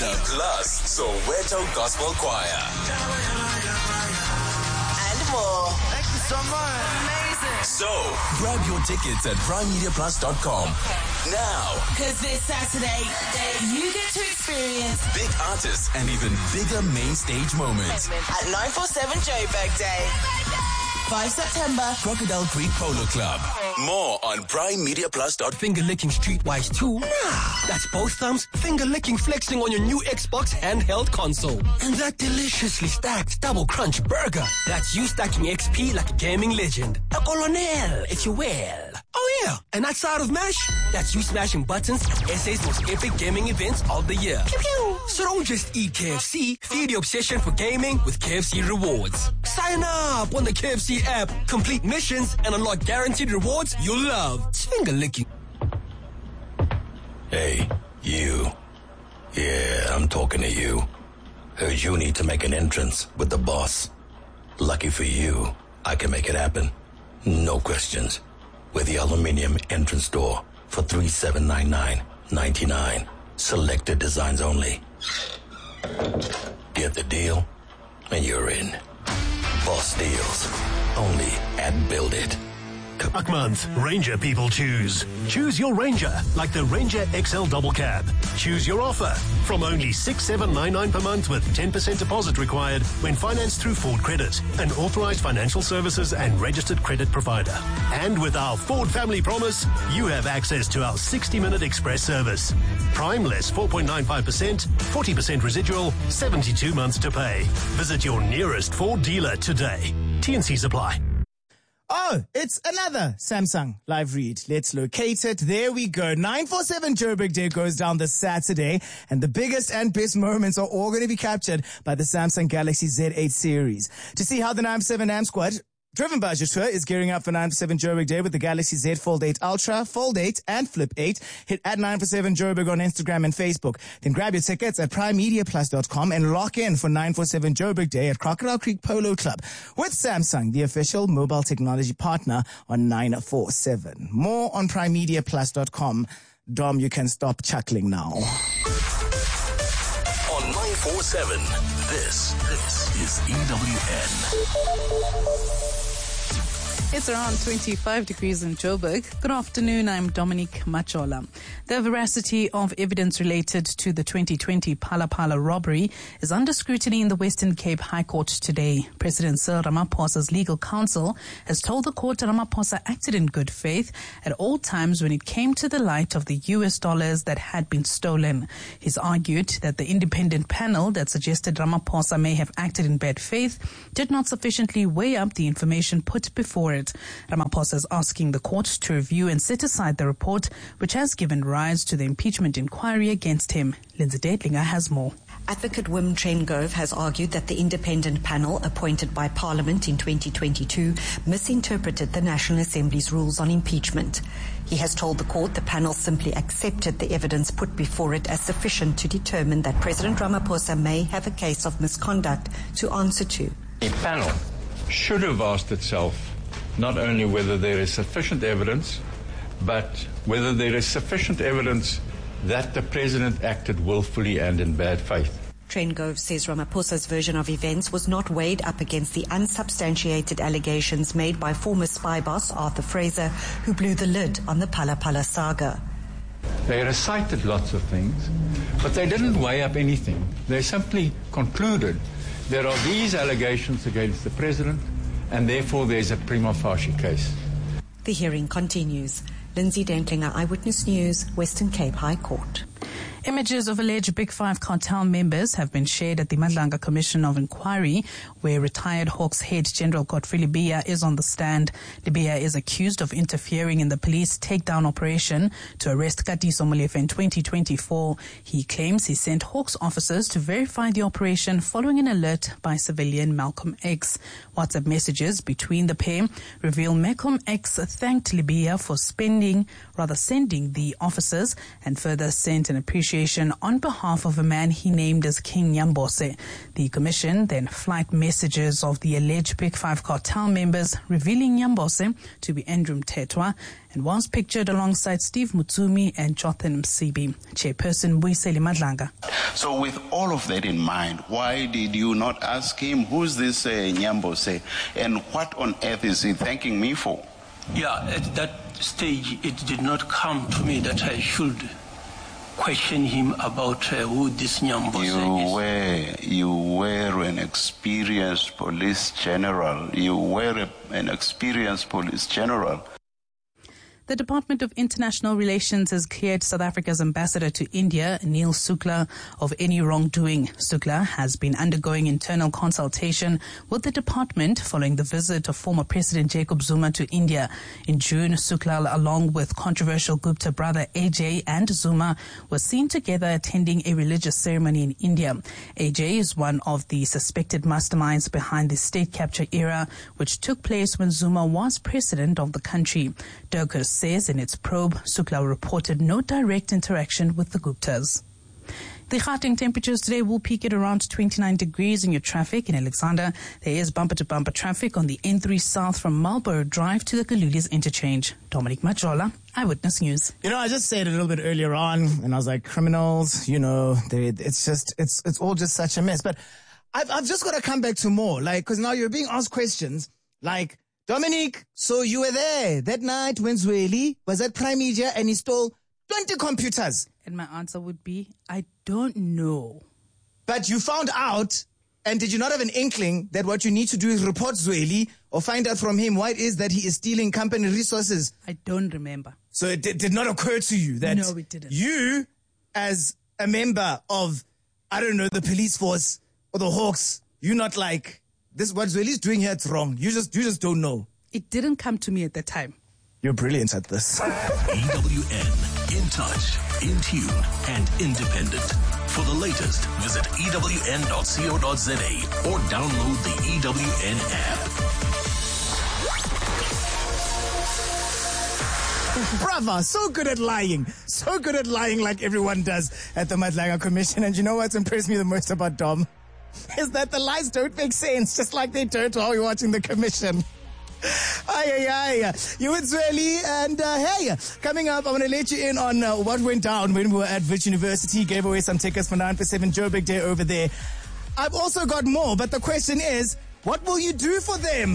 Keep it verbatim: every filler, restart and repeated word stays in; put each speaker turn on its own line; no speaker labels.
plus Soweto Gospel Choir.
And more. Thank you so much. Amazing.
So, grab your tickets at prime media plus dot com now.
Because this Saturday, you get to experience
big artists and even bigger main stage moments
at nine forty-seven Joburg Day. five September,
Crocodile Creek Polo Club. More on prime media plus dot com.
Finger licking streetwise too? Nah, that's both thumbs finger licking flexing on your new Xbox handheld console. And that deliciously stacked double crunch burger. That's you stacking X P like a gaming legend. A colonel, if you will. Oh yeah, and that side of MASH? That's you smashing buttons, S A's most epic gaming events of the year. Pew pew. So don't just eat K F C, feed your obsession for gaming with K F C Rewards. Sign up on the K F C app, complete missions, and unlock guaranteed rewards you'll love. It's finger licking.
Hey, you. Yeah, I'm talking to you. Heard you need to make an entrance with the boss. Lucky for you, I can make it happen. No questions. With the aluminium entrance door for three thousand seven hundred ninety-nine dollars and ninety-nine cents. Selected designs only. Get the deal, and you're in. Boss deals. Only at Build It.
Truck Month, Ranger people choose. Choose your Ranger, like the Ranger X L Double Cab. Choose your offer from only six thousand seven hundred ninety-nine dollars per month with ten percent deposit required when financed through Ford Credit, an authorized financial services and registered credit provider. And with our Ford Family Promise, you have access to our sixty-minute express service. Prime less four point nine five percent, forty percent residual, seventy-two months to pay. Visit your nearest Ford dealer today. T and C's apply.
Oh, it's another Samsung live read. Let's locate it. There we go. nine forty-seven Joburg Day goes down this Saturday, and the biggest and best moments are all going to be captured by the Samsung Galaxy Z eight series. To see how the nine forty-seven A M squad, driven by Joshua, is gearing up for nine forty-seven Joburg Day with the Galaxy Z Fold eight Ultra, Fold eight, and Flip eight. Hit at nine forty-seven Joburg on Instagram and Facebook. Then grab your tickets at prime media plus dot com and lock in for nine forty-seven Joburg Day at Crocodile Creek Polo Club with Samsung, the official mobile technology partner on nine forty-seven. More on prime media plus dot com. Dom, you can stop chuckling now.
On nine forty-seven, this, this is E W N.
It's around twenty-five degrees in Joburg. Good afternoon, I'm Dominique Machola. The veracity of evidence related to the twenty twenty Phala Phala robbery is under scrutiny in the Western Cape High Court today. President Cyril Ramaphosa's legal counsel has told the court that Ramaphosa acted in good faith at all times when it came to the light of the U S dollars that had been stolen. He's argued that the independent panel that suggested Ramaphosa may have acted in bad faith did not sufficiently weigh up the information put before it. Ramaphosa is asking the court to review and set aside the report, which has given rise to the impeachment inquiry against him. Lindsay Deitlinger has more.
Advocate Wim Trengove has argued that the independent panel appointed by Parliament in twenty twenty-two misinterpreted the National Assembly's rules on impeachment. He has told the court the panel simply accepted the evidence put before it as sufficient to determine that President Ramaphosa may have a case of misconduct to answer to.
The panel should have asked itself not only whether there is sufficient evidence, but whether there is sufficient evidence that the president acted willfully and in bad faith.
Trengove says Ramaphosa's version of events was not weighed up against the unsubstantiated allegations made by former spy boss Arthur Fraser, who blew the lid on the Phala Phala saga.
They recited lots of things, but they didn't weigh up anything. They simply concluded there are these allegations against the president, and therefore there's a prima facie case.
The hearing continues. Lindsay Dentlinger, Eyewitness News, Western Cape High Court.
Images of alleged Big Five cartel members have been shared at the Madlanga Commission of Inquiry, where retired Hawks head General Godfrey Lebeya is on the stand. Lebeya is accused of interfering in the police takedown operation to arrest Katiso Molefe in twenty twenty-four. He claims he sent Hawks officers to verify the operation following an alert by civilian Malcolm X. WhatsApp messages between the pair reveal Malcolm X thanked Lebeya for spending, rather sending the officers, and further sent an appreciation appreciation on behalf of a man he named as King Nyambose. The commission then flight messages of the alleged Big Five cartel members, revealing Nyambose to be Andrew Mthethwa, and was pictured alongside Steve Mutsumi and Jotham Msibi. Chairperson Buiseli Madlanga.
So with all of that in mind, why did you not ask him, who's this uh, Nyambose, and what on earth is he thanking me for?
Yeah, at that stage, it did not come to me that I should question him about uh, who this Nyambose
you
is.
Were, you were an experienced police general. You were a, an experienced police general.
The Department of International Relations has cleared South Africa's ambassador to India, Neil Sukla, of any wrongdoing. Sukla has been undergoing internal consultation with the department following the visit of former President Jacob Zuma to India. In June, Sukla, along with controversial Gupta brother A J and Zuma, were seen together attending a religious ceremony in India. A J is one of the suspected masterminds behind the state capture era, which took place when Zuma was president of the country. Durkers says in its probe, Sukla reported no direct interaction with the Guptas. The Gauteng temperatures today will peak at around twenty-nine degrees in your traffic. In Alexander, there is bumper-to-bumper traffic on the N three South from Marlborough Drive to the Kaluli's interchange. Dominic Majola, Eyewitness News.
You know, I just said a little bit earlier on, and I was like, criminals, you know, they, it's just, it's it's all just such a mess. But I've, I've just got to come back to more, like, because now you're being asked questions like, Dominic, so you were there that night when Zweli was at Prime Media and he stole twenty computers.
And my answer would be, I don't know.
But you found out, and did you not have an inkling that what you need to do is report Zweli or find out from him why it is that he is stealing company resources?
I don't remember.
So it d- did not occur to you that
no, it didn't.
You, as a member of, I don't know, the police force or the Hawks, you're not like, this what Zweli's doing here, it's wrong. You just you just don't know.
It didn't come to me at the time.
You're brilliant at this.
E W N, in touch, in tune, and independent. For the latest, visit E W N dot co dot za or download the E W N app.
Brava, so good at lying. So good at lying like everyone does at the Madlanga Commission. And you know what's impressed me the most about Dom? Is that the lies don't make sense, just like they don't while you're watching the commission. Aye, aye, aye. You with Zweli, and uh, hey, coming up, I'm going to let you in on uh, what went down when we were at Wits University. Gave away some tickets for nine for seven Joe Big Day over there. I've also got more, but the question is, what will you do for them?